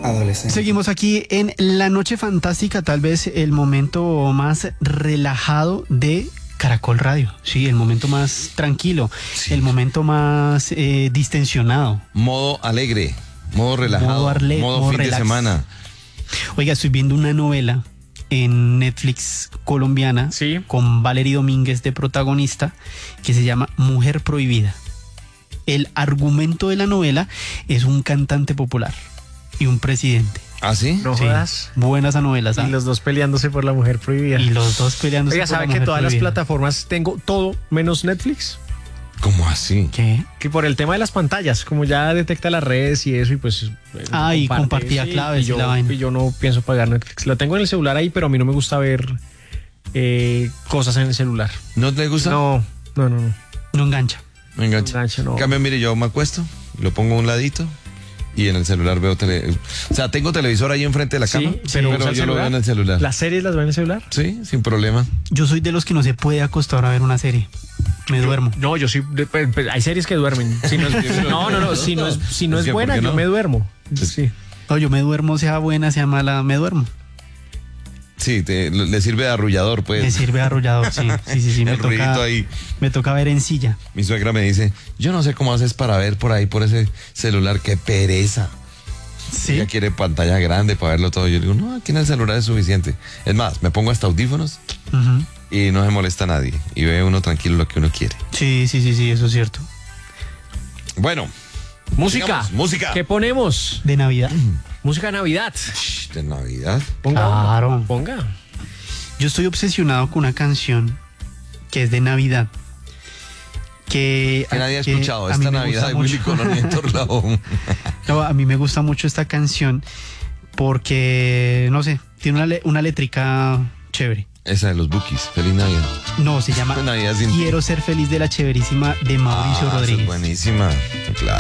adolescente. Seguimos aquí en La Noche Fantástica, tal vez el momento más relajado de Caracol Radio. Sí, el momento más tranquilo, Sí. el momento más distensionado. Modo alegre, modo relajado, modo fin relax. de semana. Oiga, estoy viendo una novela en Netflix colombiana, Sí. con Valery Domínguez de protagonista, que se llama Mujer Prohibida. El argumento de la novela es un cantante popular y un presidente. ¿Ah, sí? No Sí, jodas. buena esa novela, Y ¿sabes? los dos peleándose por la mujer prohibida. Y los dos peleándose. Oiga, por la ¿sabe que mujer todas las prohibida? plataformas tengo todo menos Netflix? ¿Cómo así? ¿Qué? Que por el tema de las pantallas, como ya detecta las redes y eso, y pues... Y compartía claves y la vaina. Y yo no pienso pagar Netflix. Lo tengo en el celular ahí, pero a mí no me gusta ver cosas en el celular. ¿No te gusta? No. No engancha. Me engancha. Enganche, no. En cambio, mire, yo me acuesto, lo pongo a un ladito y en el celular veo o sea, tengo televisor ahí enfrente de la Sí, cama, pero pero usa el yo lo veo celular. en el celular. ¿Las series las ven en el celular? Sí, sin problema. Yo soy de los que no se puede acostar a ver una serie. Me duermo. No, yo sí. Hay series que duermen. Si no, Si no Es es que, buena, ¿por qué yo no? me duermo. Es- Sí. No, yo me duermo, sea buena, sea mala, me duermo. Sí, le sirve de arrullador, pues. Me sirve de arrullador, sí. Sí. El ruidito ahí. Me toca ver en silla. Mi suegra me dice, yo no sé cómo haces para ver por ahí, por ese celular, qué pereza. Sí. Ella quiere pantalla grande para verlo todo. Yo le digo, no, aquí en el celular es suficiente. Es más, me pongo hasta audífonos Ujú. y no se molesta a nadie. Y ve uno tranquilo lo que uno quiere. Sí, eso es cierto. Bueno, Música. sigamos. Música. ¿Qué ponemos? De Navidad. Música de Navidad. De Navidad. Claro. Ponga. Yo estoy obsesionado con una canción que es de Navidad. Que nadie ha que escuchado. a mí Esta me Navidad gusta de Willy mucho. Colón y Héctor Lavoe. No, a mí me gusta mucho esta canción porque, no sé, tiene una letrica chévere. Esa de los Bookies. Feliz Navidad. No, se llama Navidad sin ti. Quiero ser feliz, de la chéverísima de Mauricio Esa es Rodríguez. buenísima. Claro.